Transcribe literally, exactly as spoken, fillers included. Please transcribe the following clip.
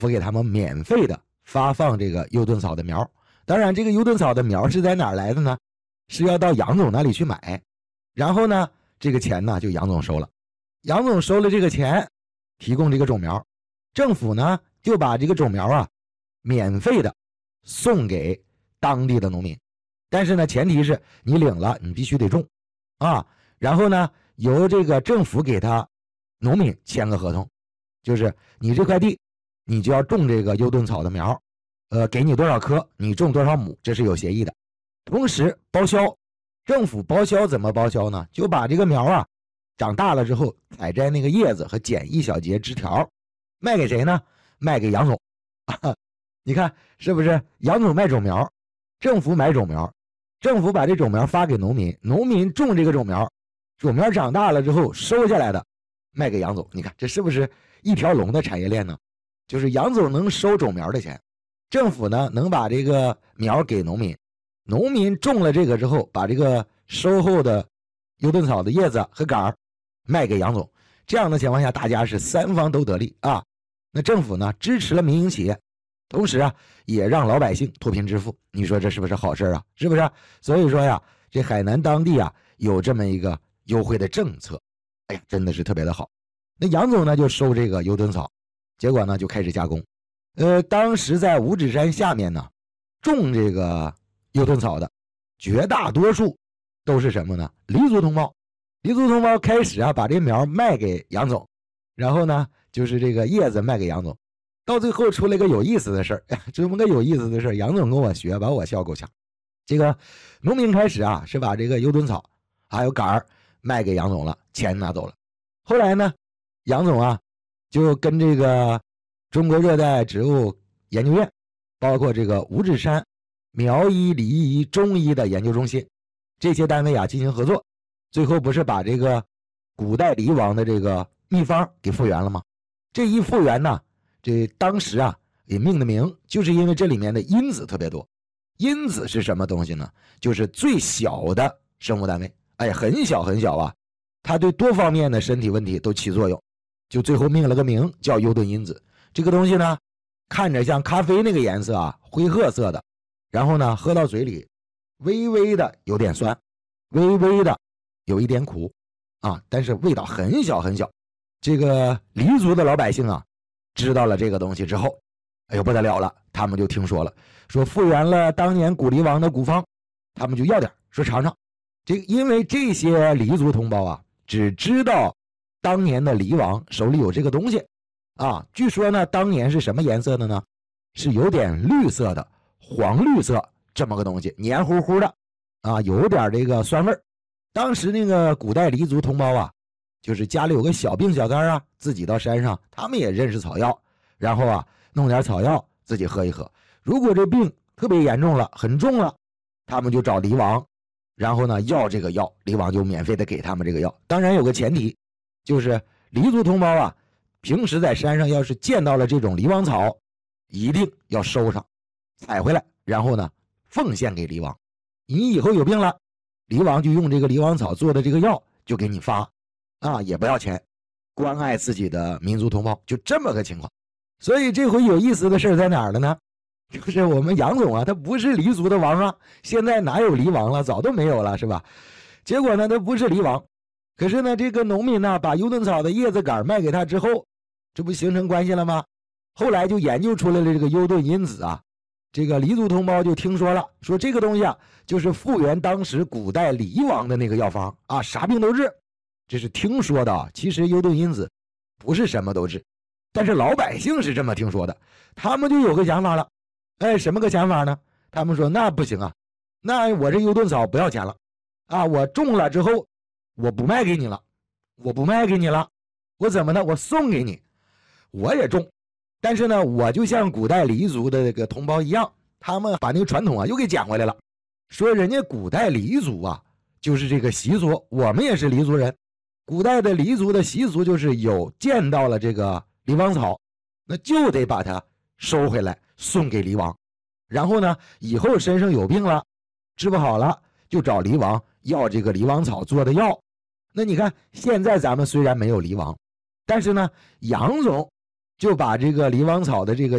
府给他们免费的发放这个优盾草的苗。当然这个优盾草的苗是在哪儿来的呢？是要到杨总那里去买，然后呢这个钱呢就杨总收了，杨总收了这个钱，提供这个种苗，政府呢就把这个种苗啊免费的送给当地的农民。但是呢前提是你领了你必须得种啊，然后呢由这个政府给他农民签个合同，就是你这块地你就要种这个优盾草的苗，呃给你多少棵你种多少亩，这是有协议的。同时包销，政府包销怎么包销呢？就把这个苗啊长大了之后采摘那个叶子和剪一小节枝条，卖给谁呢？卖给杨总啊。你看是不是？杨总卖种苗，政府买种苗，政府把这种苗发给农民，农民种这个种苗，种苗长大了之后收下来的卖给杨总。你看这是不是一条龙的产业链呢？就是杨总能收种苗的钱，政府呢能把这个苗给农民，农民种了这个之后把这个收后的优盾草的叶子和杆卖给杨总。这样的情况下大家是三方都得利啊。那政府呢支持了民营企业，同时啊也让老百姓脱贫致富，你说这是不是好事啊？是不是？所以说呀这海南当地啊有这么一个优惠的政策，哎呀真的是特别的好。那杨总呢就收这个优盾草，结果呢就开始加工。呃当时在五指山下面呢种这个优盾草的绝大多数都是什么呢？黎族同胞。黎族同胞开始啊把这苗卖给杨总，然后呢就是这个叶子卖给杨总，到最后出了一个有意思的事儿，这么个有意思的事儿，杨总跟我学，把我笑够呛。这个农民开始啊是把这个优盾草还有杆儿卖给杨总了，钱拿走了。后来呢杨总啊就跟这个中国热带植物研究院，包括这个五指山苗医、理医、中医的研究中心这些单位啊进行合作，最后不是把这个古代黎王的这个秘方给复原了吗？这一复原呢，这当时啊也命的名，就是因为这里面的因子特别多。因子是什么东西呢？就是最小的生物单位，哎，很小很小啊，它对多方面的身体问题都起作用，就最后命了个名叫优盾因子。这个东西呢看着像咖啡那个颜色啊，灰褐色的，然后呢喝到嘴里微微的有点酸，微微的有一点苦啊，但是味道很小很小。这个黎族的老百姓啊知道了这个东西之后，哎呦不得了了，他们就听说了，说复原了当年古黎王的古方，他们就要点，说尝尝。这因为这些黎族同胞啊只知道当年的黎王手里有这个东西啊，据说呢当年是什么颜色的呢？是有点绿色的，黄绿色这么个东西，黏糊糊的啊，有点这个酸味儿。当时那个古代黎族同胞啊，就是家里有个小病小灾啊，自己到山上，他们也认识草药，然后啊弄点草药自己喝一喝。如果这病特别严重了，很重了，他们就找黎王，然后呢要这个药，黎王就免费的给他们这个药。当然有个前提，就是黎族同胞啊平时在山上要是见到了这种黎王草，一定要收上采回来，然后呢奉献给黎王。你以后有病了，黎王就用这个黎王草做的这个药就给你发啊，也不要钱，关爱自己的民族同胞，就这么个情况。所以这回有意思的事在哪儿了呢？就是我们杨总啊，他不是黎族的王啊，现在哪有黎王了，早都没有了，是吧？结果呢他不是黎王，可是呢这个农民呢把优盾草的叶子杆卖给他之后，这不形成关系了吗？后来就研究出来了这个优盾因子啊，这个黎族同胞就听说了，说这个东西啊就是复原当时古代黎王的那个药方啊，啥病都治。这是听说的啊，其实优盾因子不是什么都治，但是老百姓是这么听说的，他们就有个想法了。哎，什么个想法呢？他们说那不行啊，那我这优盾草不要钱了啊，我种了之后我不卖给你了，我不卖给你了，我怎么呢？我送给你，我也种，但是呢我就像古代黎族的这个同胞一样，他们把那个传统啊又给捡回来了，说人家古代黎族啊就是这个习俗，我们也是黎族人，古代的黎族的习俗就是有见到了这个黎王草，那就得把它收回来送给黎王，然后呢以后身上有病了治不好了就找黎王要这个黎王草做的药。那你看现在咱们虽然没有黎王，但是呢杨总就把这个黎王草的这个